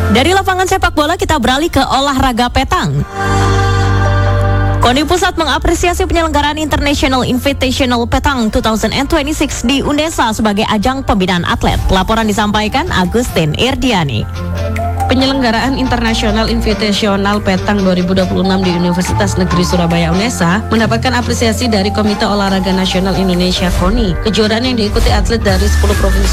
Dari lapangan sepak bola kita beralih ke olahraga petang. KONI Pusat mengapresiasi penyelenggaraan International Invitational Petang 2026 di UNESA sebagai ajang pembinaan atlet. Laporan disampaikan Agustin Irdiani. Penyelenggaraan International Invitational Petang 2026 di Universitas Negeri Surabaya UNESA mendapatkan apresiasi dari Komite Olahraga Nasional Indonesia KONI. Kejuaraan yang diikuti atlet dari 10 provinsi